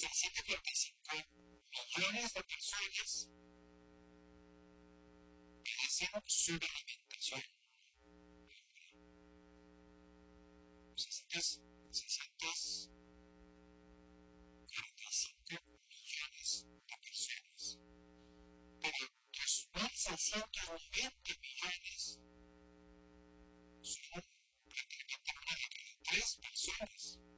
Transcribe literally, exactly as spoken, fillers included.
seiscientos cuarenta y cinco millones de personas padecen sobrealimentación. seiscientos cuarenta y cinco millones de personas. Pero dos mil seiscientos noventa millones son prácticamente una de cada tres personas.